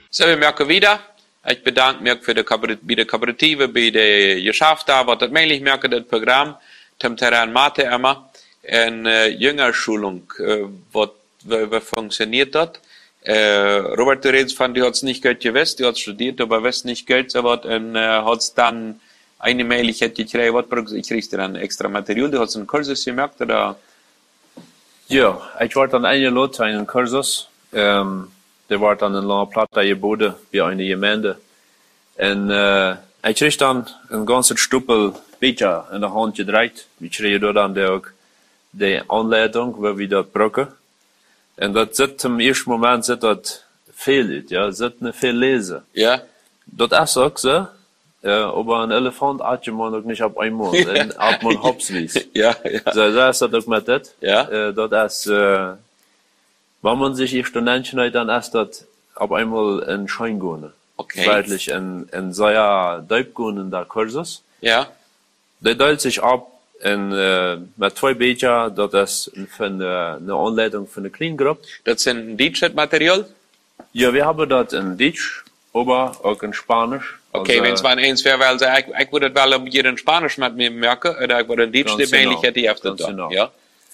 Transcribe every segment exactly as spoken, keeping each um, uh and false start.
So, wir merken wieder. Ich bedanke mich für die, bei der Kooperative, bei der Geschäfte, was das möglich merken, das Programm, zum Terrain Mathe immer, eine Jüngerschulung, äh, was, wie funktioniert das? Äh, Robert, du redest von, die hat es nicht Geld gewusst, die hat studiert, aber weiß nicht Geld, so was, und äh, hat es dann eine Möglichkeit gekriegt, was kriegst du dann extra Material, du hast einen Kurs gemerkt, oder? Ja, ich war dann eingeladen zu einem Kurs, ähm, der war dann in La Plata geboten, wie eine Gemeinde. Und äh, ich krieg dann ein ganzes Stapel Bücher in der Hand gedreht. Wir kriegen dann auch die Anleitung, wie wir das brauchen. Und das sieht im ersten Moment sieht das viel aus, ja, das sieht nicht viel lesen. Ja. Das ist auch so, äh, aber ein Elefant hat man auch nicht auf einmal, dann hat man hopswies. Ja, ja. So, das ist das auch mit das. Ja. Äh, das ist, äh, wenn man sich erst entscheidet, dann ist das auf einmal ein Schein gehen. Okay. Wirklich ein, ein sehr deep gehen der Kursus. Ja. Der teilt sich ab in, äh, mit zwei Bücher, das ist für eine, eine Anleitung für eine Kleingruppe. Das sind Deutsch-Material? Ja, wir haben das in Deutsch, aber auch in Spanisch. Okay, also, wenn es mal eins wäre, weil ich, ich würde wel jeden Spanisch mit mir merken, oder ich würde in Deutsch die Möglichkeit, die öfter da. Ja.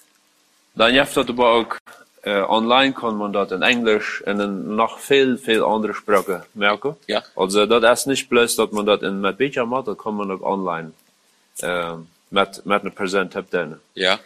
Dann gibt es aber auch, äh, online kann man das in Englisch und in noch viel, viel andere Sprachen merken. Ja. Also, das ist nicht bloß, dass man das in mit Bücher macht, das kann man auch online, äh, mit, mit einer Präsentation. Ja.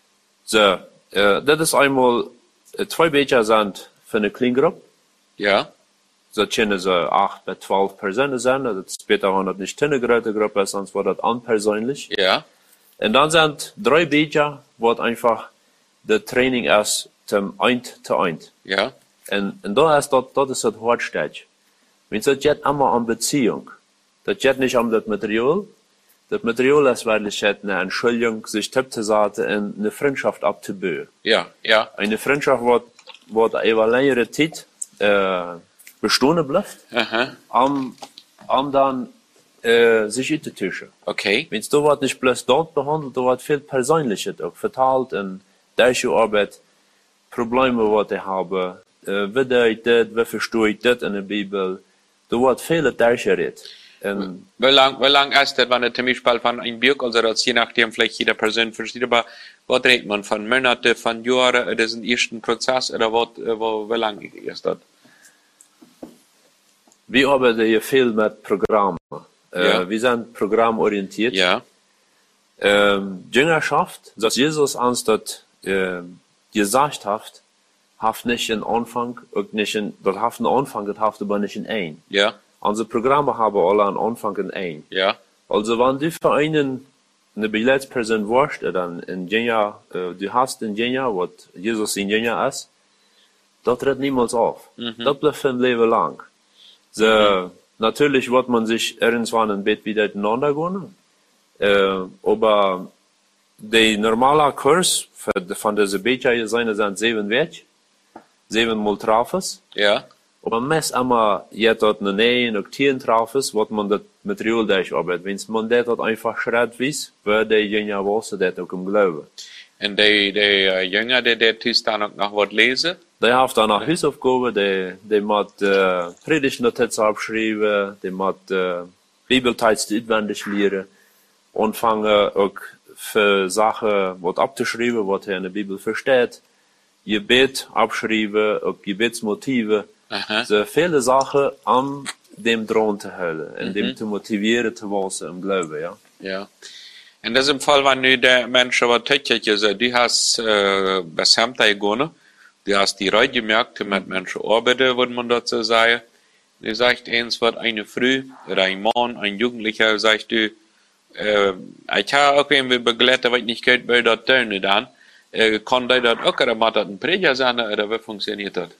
So, äh, das ist einmal, äh, zwei Bücher sind für eine Kleingruppe. Ja. So können so acht bis zwölf Personen sein, das später haben das nicht eine große Gruppe, sonst wird das unpersönlich. Ja. Und dann sind drei Bücher, wo einfach das Training ist zum eins zu eins. Ja. Und, und da ist das, das ist das Hauptstück. Wenn es geht immer um Beziehung. Das geht nicht um das Material. Das Material ist wirklich eine Entschuldigung, sich Tipp zu sagen und eine Freundschaft abzubauen. Ja. Ja. Eine Freundschaft wird, wird über längere Zeit, äh, bestehen bleibt, Aha. um, um dann, äh, sich einzutauschen. Okay. Wenn es da wird nicht bloß dort behandelt, da wird viel Persönliches auch verteilt in der Arbeit, Probleme, die ich habe, äh, wie deut das, wie verstehe ich das in der Bibel, da wird viel durchgeredet. Wie lang, wie lang ist das, wenn der zum Beispiel von einem Buch, also das je nachdem vielleicht jeder Person versteht, aber was redet man, von Monaten, von Jahren, das ist ein ersten Prozess, oder was, wo, wie lang ist das? Wir arbeiten hier viel mit Programmen. Äh, Ja. Wir sind programmorientiert. Ja. Ähm, Jüngerschaft, dass Jesus uns das äh, gesagt hat, hat nicht einen Anfang, und nicht in, das hat einen Anfang, das hat aber nicht einen Ein. Ja. Unsere Programme haben alle einen Anfang und Ein. Ja. Also wenn du für einen eine Billettperson warst, dann in Jena, äh, du hast in Jena, was Jesus in Jena ist, das tritt niemals auf. Mhm. Das bleibt ein Leben lang. So, mhm. Natürlich wird man sich irgendwann ein Bett wieder miteinander gehen, äh, aber der normale Kurs für, von dieser Bücher sind sieben Wege, sieben Mal Trafes. Ja. Aber meist immer jetzt dort eine Nähe, noch Tieren Trafes, wird man das Material durcharbeitet. Wenn man das einfach schrittweise, wird der Jünger wissen, das auch im Glauben. Und der, der Jünger, der, der tust dann auch noch was lesen? Der hat dann eine Hausaufgabe, der, der muss äh, Predigtnotizen abschreiben, der muss äh, Bibeltext auswendig lernen und fangen auch für Sachen, was abzuschreiben, was er in der Bibel versteht, Gebet abschreiben, auch Gebetsmotive, Aha. so viele Sachen an dem dran zu halten, und Mhm. dem zu motivieren zu werden im Glauben, ja. Ja. In diesem Fall, wenn du der Mensch aber tätig ist, du hast äh, besamt gegangen, du hast die Reihe gemerkt, mit Menschen arbeiten, würde man dazu sagen. Du sagst, eins wird eine Früh oder ein Mann, ein Jugendlicher, sagst du, äh, ich habe auch irgendwie begleitet, weil ich nicht Geld bei der Töne dann, äh, kann der das auch, oder macht das ein Prediger sein, oder wie funktioniert das?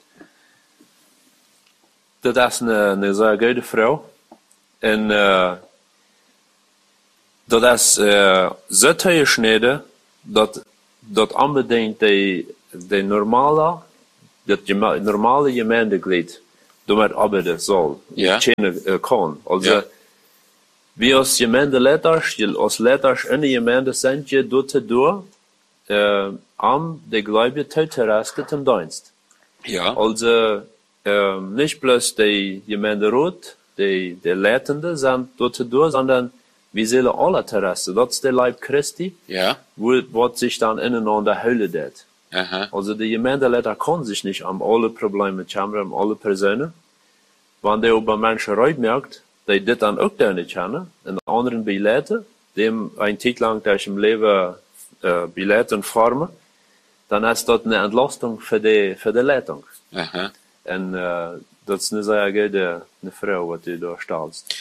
Das ist eine, eine sehr gute Frau. Und, äh, das ist, äh, so teuer geschnitten, dass, dass unbedingt die, die normale, das normale Gemeindeglied damit arbeiten soll. Ja. Können, äh, kann. Also, Ja. wir als Gemeindeleiter, als Leiter in der Gemeinde sind je dort durch, äh, am die Gläubige zu testen im Dienst. Ja. Also, ähm, nicht bloß die Gemeinderat, die, die Leitende sind dort durch, sondern wir sehen alle Terrasse. Das ist der Leib Christi, Ja. wo, was sich dann ineinander höhlen wird. Aha. Also die Gemeindeleiter können sich nicht an alle Probleme kümmern, an alle Personen. Wenn der über Menschen Reut merkt, die das dann auch da nicht kennen, und anderen beleiten, dem ein Zeit lang durch im Leben äh, beleiten formen, dann ist das eine Entlastung für die, für die Leitung. Aha. Und äh, das ist eine sehr gute eine Frau, die du da stellst.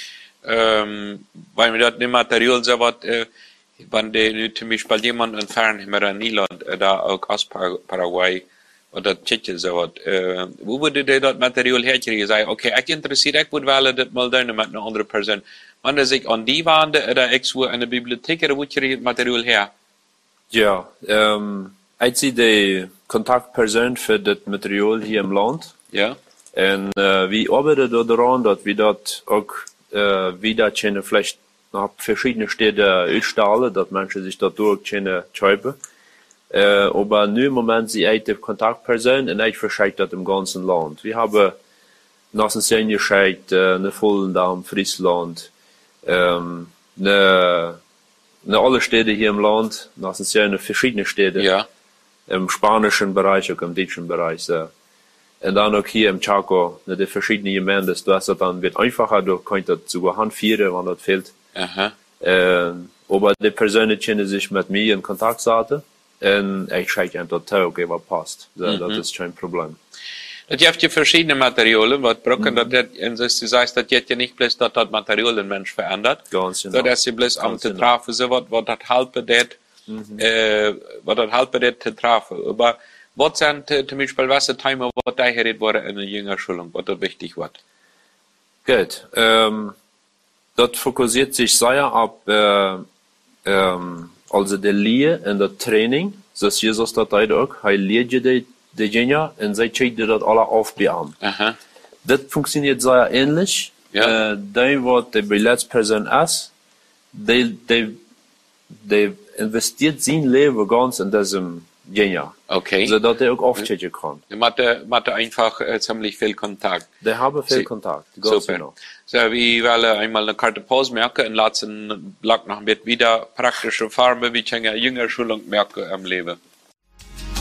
Um, weil mir dat nicht Material so wat, äh, wenn der nu zum Beispiel jemand entfernt hier in Niederland, äh, da auch aus Par Paraguay oder Tschechien so wat, äh, wo würde der das Material herkriegen? Sagen, okay, ich interessiert, ich würde wählen, das mal dann mit einer anderen Person. Wenn er sich an die wandte, oder ich so eine Bibliothek, oder wo kriege ich das Material her? Ja, ähm, ich sehe die Kontaktperson für das Material hier im Land. Ja. Und äh, wir arbeiten daran, dass wir das auch äh, wieder können, vielleicht nach verschiedenen Städten ausstellen, dass Menschen sich dadurch können schreiben. Äh, aber nur im Moment sind ich die Kontaktperson und ich verschicke das im ganzen Land. Wir haben Nassen geschickt, äh, eine Volendam, Friesland, ähm, eine, eine alle Städte hier im Land, Nassen verschiedene Städte. Ja. Im spanischen Bereich, auch im deutschen Bereich. So. Und dann auch hier im Chaco, ne, die verschiedenen Gemeinden, das ist dann wird einfacher, du kannst das sogar handführen, wenn das fehlt. Aha. Äh, aber die Personen können sich mit mir in Kontakt setzen, und ich schicke ihnen das okay, was passt. So, mhm. Das ist kein Problem. Es gibt ja verschiedene Materialien, was brauchen, mhm. das, und das, du sagst, das geht ja nicht bloß, dass das Material den Mensch verändert. Ganz genau. So, dass sie bloß am zu treffen, so, was, was das halt bedeutet, mhm. äh, was das halt bedeutet, zu treffen. Aber, was sind zum Beispiel, was sind Themen, was da geredet wurde in der Jüngerschulung, was da wichtig war? Gut, ähm, das fokussiert sich sehr auf, äh, ähm, also die Lehre und das Training, das Jesus das auch, er lehrt die, die Jünger und sie zeigt das alle aufbauen. Aha. Das funktioniert sehr ähnlich. Ja. Äh, die, was die Billettperson ist, die, die, die investiert sein Leben ganz in diesem Jünger. Okay. So dass er auch aufstehen kann. Die hatte, hatte einfach äh, ziemlich viel Kontakt. Die haben viel Sie, Kontakt. Ganz super. Genau. So, wir wollen einmal eine Karte Pause merken und lassen Block noch mit wieder praktische Farben, wie ich eine Jüngerschulung merke am Leben.